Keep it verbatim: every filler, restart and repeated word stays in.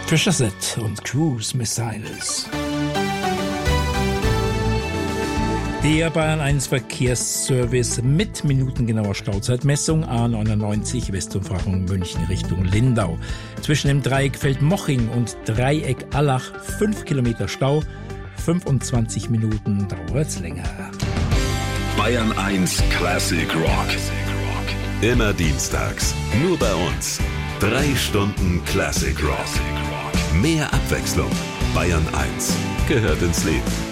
Patricia Set und Cruise Missiles. Der Bayern eins Verkehrsservice mit minutengenauer Stauzeitmessung A neunundneunzig Westumfahrung München Richtung Lindau. Zwischen dem Dreieck Feldmoching und Dreieck Allach fünf Kilometer Stau, fünfundzwanzig Minuten dauert's länger. Bayern eins Classic Rock. Immer dienstags, nur bei uns. Drei Stunden Classic Rock. Mehr Abwechslung. Bayern eins gehört ins Leben.